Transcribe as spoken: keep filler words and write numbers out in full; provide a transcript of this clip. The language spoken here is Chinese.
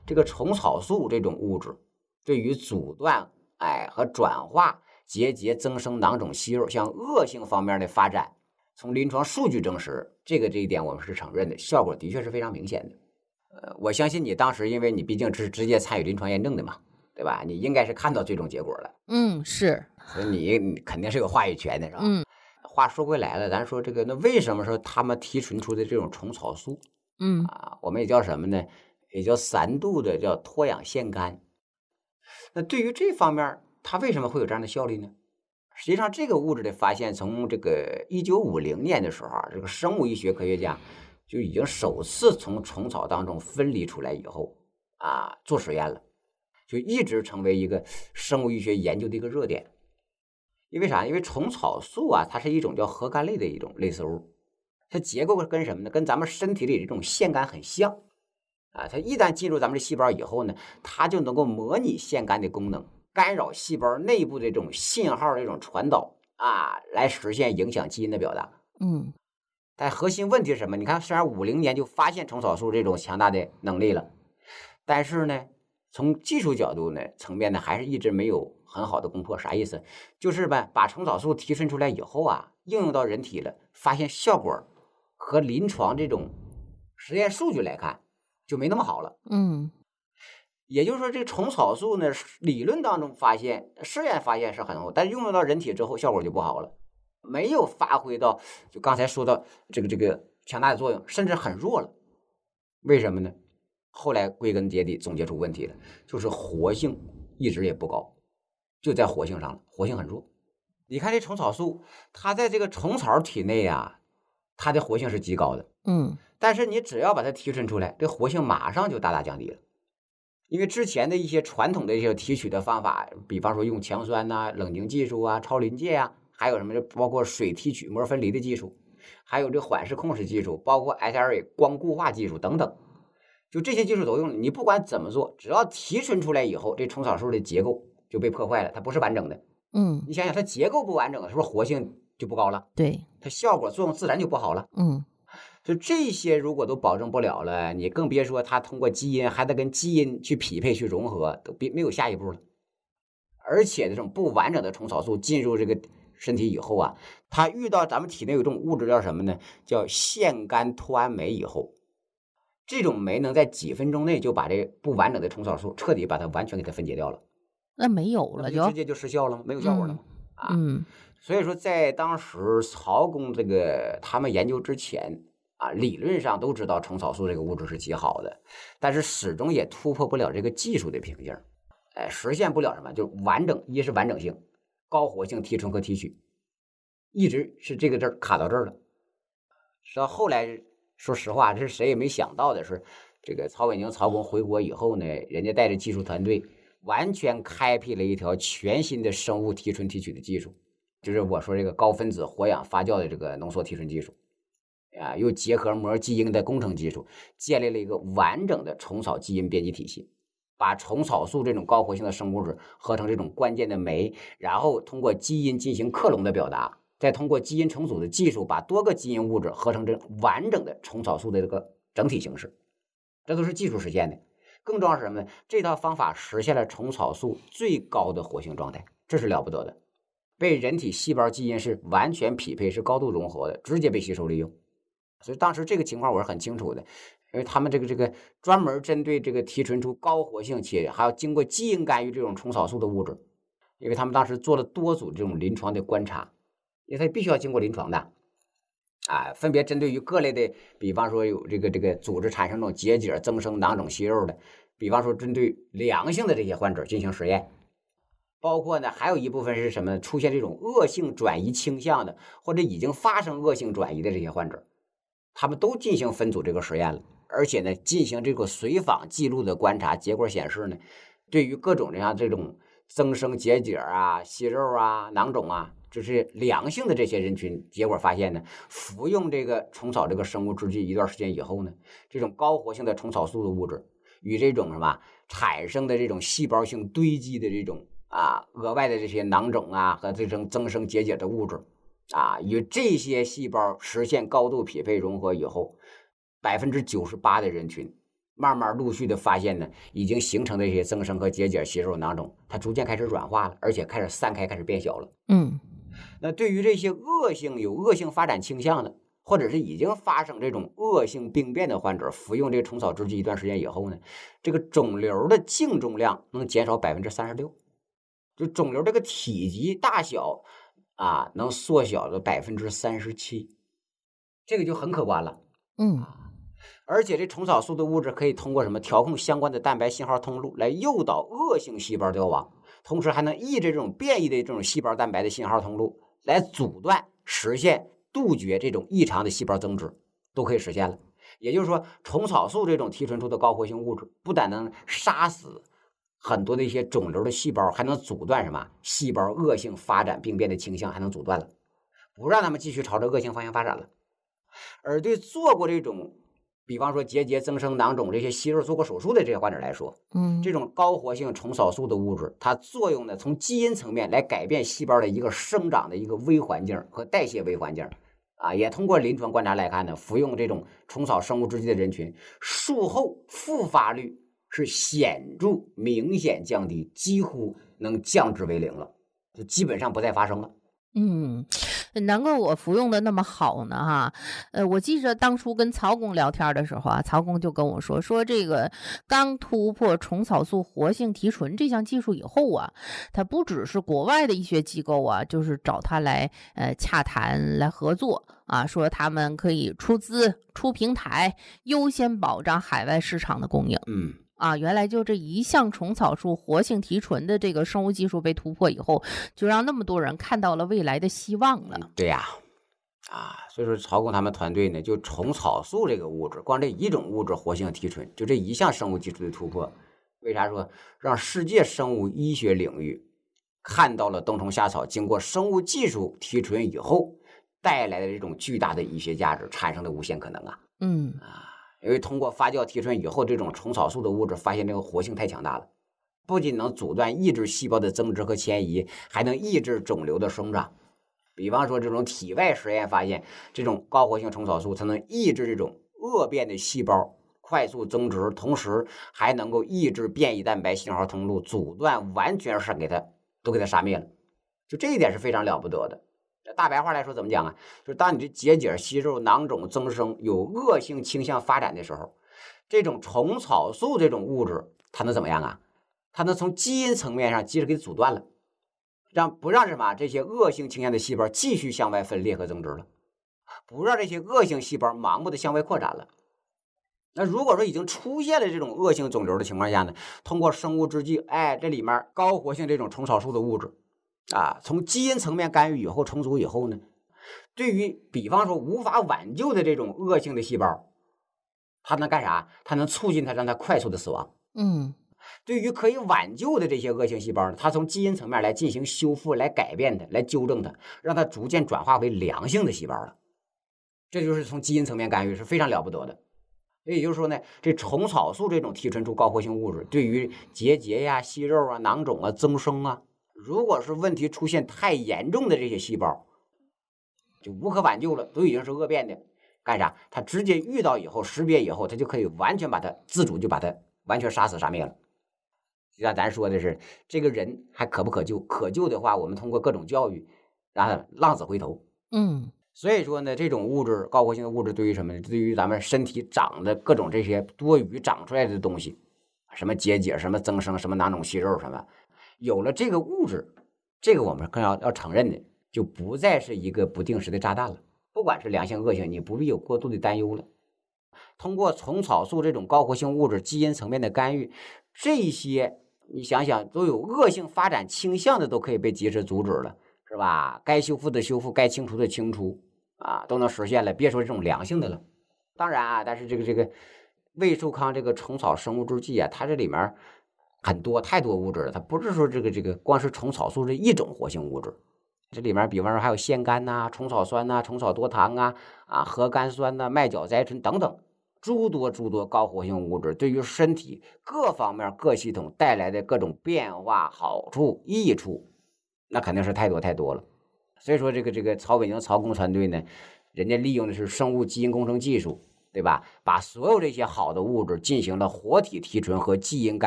这个虫草素这种物质对于阻断哎和转化结节增生囊肿息肉向恶性方面的发展，从临床数据证实，这个这一点我们是承认的，效果的确是非常明显的。呃，我相信你当时因为你毕竟是直接参与临床验证的嘛，对吧？你应该是看到最终结果了。 嗯，是。 所以你你肯定是有话语权的，是吧？ 嗯。 话说回来了，咱说这个，那为什么说他们提纯出的这种虫草素， 嗯啊，我们也叫什么呢？也叫三度的叫脱氧腺苷。那对于这方面，它为什么会有这样的效力呢？实际上，这个物质的发现，从这个一九五零年的时候啊，这个生物医学科学家就已经首次从虫草当中分离出来以后啊，做实验了，就一直成为一个生物医学研究的一个热点。因为啥？因为虫草素啊，它是一种叫核苷类的一种类似物，它结构跟什么呢？跟咱们身体里这种腺苷很像啊。它一旦进入咱们的细胞以后呢，它就能够模拟腺苷的功能，干扰细胞内部的这种信号的这种传导啊，来实现影响基因的表达。 嗯， 但核心问题是什么？你看，虽然五零年就发现虫草素这种强大的能力了，但是呢，从技术角度呢层面呢，还是一直没有很好的攻破。啥意思？就是吧，把虫草素提纯出来以后啊，应用到人体了，发现效果和临床这种实验数据来看，就没那么好了。 嗯， 也就是说，这个虫草素呢，理论当中发现，试验发现是很好，但是用到人体之后，效果就不好了，没有发挥到就刚才说到这个这个强大的作用，甚至很弱了。为什么呢？后来归根结底总结出问题了，就是活性一直也不高，就在活性上了，活性很弱。你看这虫草素，它在这个虫草体内啊，它的活性是极高的， 嗯， 但是你只要把它提纯出来，这活性马上就大大降低了。因为之前的一些传统的一些提取的方法，比方说用强酸呐、啊、冷凝技术啊、超临界啊，还有什么包括水提取膜分离的技术，还有这缓释控制技术，包括 S L A 光固化技术等等。就这些技术都用了，你不管怎么做，只要提纯出来以后，这虫草素的结构就被破坏了，它不是完整的。 嗯， 你想想，它结构不完整了，是不是活性就不高了？ 对， 它效果作用自然就不好了。 嗯， 就这些如果都保证不了了，你更别说它通过基因还得跟基因去匹配去融合，都别没有下一步了。而且这种不完整的虫草素进入这个身体以后啊，它遇到咱们体内有一种物质叫什么呢？叫腺苷脱氨酶以后。这种酶能在几分钟内就把这不完整的虫草素彻底把它完全给它分解掉了， 那没有了就直接就失效了吗？没有效果了吗？ 嗯、 啊， 嗯， 所以说在当时曹公这个他们研究之前啊，理论上都知道虫草素这个物质是极好的，但是始终也突破不了这个技术的瓶颈，哎，实现不了什么，就完整，一是完整性、高活性提纯和提取，一直是这个这儿卡到这儿了。直到后来。说实话，这是谁也没想到的是，这个曹伟宁、曹公回国以后呢，人家带着技术团队，完全开辟了一条全新的生物提纯提取的技术，就是我说这个高分子活氧发酵的这个浓缩提纯技术，啊，又结合膜基因的工程技术，建立了一个完整的虫草基因编辑体系，把虫草素这种高活性的生物质合成这种关键的酶，然后通过基因进行克隆的表达。再通过基因重组的技术，把多个基因物质合成这完整的虫草素的这个整体形式，这都是技术实现的。更重要是什么呢？这套方法实现了虫草素最高的活性状态，这是了不得的，被人体细胞基因是完全匹配，是高度融合的，直接被吸收利用。所以当时这个情况我是很清楚的，因为他们这个这个专门针对这个提纯出高活性且还要经过基因干预这种虫草素的物质，因为他们当时做了多组这种临床的观察。因为它必须要经过临床的，啊，分别针对于各类的，比方说有这个这个组织产生这种结节、增生囊肿息肉的，比方说针对良性的这些患者进行实验，包括呢还有一部分是什么？出现这种恶性转移倾向的，或者已经发生恶性转移的这些患者，他们都进行分组这个实验了，而且呢进行这个随访记录的观察，结果显示呢，对于各种这样这种增生结节啊、息肉啊、囊肿啊。就是良性的这些人群，结果发现呢，服用这个虫草这个生物制剂一段时间以后呢，这种高活性的虫草素的物质与这种什么产生的这种细胞性堆积的这种啊额外的这些囊肿啊和这种增生结节的物质啊，与这些细胞实现高度匹配融合以后，百分之九十八的人群慢慢陆续的发现呢，已经形成的一些增生和结节、息肉、囊肿，它逐渐开始软化了，而且开始散开，开始变小了。 嗯， 那对于这些恶性有恶性发展倾向的，或者是已经发生这种恶性病变的患者，服用这个虫草制剂一段时间以后呢，这个肿瘤的净重量能减少百分之三十六，就肿瘤这个体积大小啊，能缩小了百分之三十七，这个就很可观了。 嗯， 而且这虫草素的物质可以通过什么调控相关的蛋白信号通路来诱导恶性细胞凋亡，同时还能抑制这种变异的这种细胞蛋白的信号通路，来阻断实现杜绝这种异常的细胞增殖，都可以实现了。也就是说，虫草素这种提纯出的高活性物质，不但能杀死很多的一些肿瘤的细胞，还能阻断什么细胞恶性发展病变的倾向，还能阻断了，不让他们继续朝着恶性方向发展了。而对做过这种比方说结节、增生、囊肿这些息肉做过手术的这些患者来说， 嗯， 这种高活性虫草素的物质，它作用呢从基因层面来改变细胞的一个生长的一个微环境和代谢微环境啊，也通过临床观察来看呢，服用这种虫草生物制剂的人群，术后复发率是显著明显降低，几乎能降至为零了，就基本上不再发生了。 嗯，难怪我服用的那么好呢哈。呃，我记着当初跟曹工聊天的时候啊，曹工就跟我说，说这个刚突破虫草素活性提纯这项技术以后啊，它不只是国外的医学机构啊，就是找他来呃洽谈来合作啊，说他们可以出资出平台，优先保障海外市场的供应。 嗯。 啊，原来就这一项虫草素活性提纯的这个生物技术被突破以后，就让那么多人看到了未来的希望了。 对呀，啊，所以说曹工他们团队呢，就虫草素这个物质，光这一种物质活性提纯，就这一项生物技术的突破，为啥说让世界生物医学领域看到了冬虫夏草经过生物技术提纯以后带来的这种巨大的医学价值，产生的无限可能啊！ 嗯啊。因为通过发酵提纯以后，这种虫草素的物质发现这个活性太强大了，不仅能阻断抑制细胞的增殖和迁移，还能抑制肿瘤的生长。比方说这种体外实验发现，这种高活性虫草素它能抑制这种恶变的细胞快速增殖，同时还能够抑制变异蛋白信号通路，阻断完全是给它都给它杀灭了。就这一点是非常了不得的。大白话来说怎么讲啊？就是当你的结节、息肉、囊肿增生有恶性倾向发展的时候，这种虫草素这种物质它能怎么样啊？它能从基因层面上及时给阻断了，让不让什么这些恶性倾向的细胞继续向外分裂和增殖了，不让这些恶性细胞盲目的向外扩展了。那如果说已经出现了这种恶性肿瘤的情况下呢，通过生物制剂，哎，这里面高活性这种虫草素的物质啊，从基因层面干预以后充足以后呢，对于比方说无法挽救的这种恶性的细胞，它能干啥？它能促进它，让它快速的死亡。 嗯， 对于可以挽救的这些恶性细胞呢，它从基因层面来进行修复，来改变它，来纠正它，让它逐渐转化为良性的细胞了。这就是从基因层面干预，是非常了不得的。也就是说呢，这虫草素这种提纯出高活性物质，对于结节呀、息肉啊、囊肿啊、增生啊，如果是问题出现太严重的这些细胞，就无可挽救了，都已经是恶变的，干啥？它直接遇到以后，识别以后，它就可以完全把它自主就把它完全杀死杀灭了。像咱说的是，这个人还可不可救？可救的话，我们通过各种教育，让他浪子回头。 嗯， 所以说呢，这种物质高活性的物质对于什么呢？对于咱们身体长的各种这些多余长出来的东西，什么结节、什么增生、什么囊肿、息肉什么，有了这个物质，这个我们更要要承认的，就不再是一个不定时的炸弹了。不管是良性恶性，你不必有过度的担忧了。通过虫草素这种高活性物质基因层面的干预，这些你想想都有恶性发展倾向的都可以被及时阻止了，是吧？该修复的修复，该清除的清除啊，都能实现了。别说这种良性的了，当然啊，但是这个这个胃寿康这个虫草生物制剂啊，它这里面很多太多物质了，它不是说这个这个光是虫草素这一种活性物质，这里面比方说还有腺苷呐、虫草酸呐、虫草多糖啊、啊核苷酸呐、麦角甾醇等等。诸多诸多高活性物质对于身体各方面各系统带来的各种变化、好处、益处，那肯定是太多太多了。所以说，这个这个曹伟宁曹工团队呢，人家利用的是生物基因工程技术对吧？把所有这些好的物质进行了活体提纯和基因改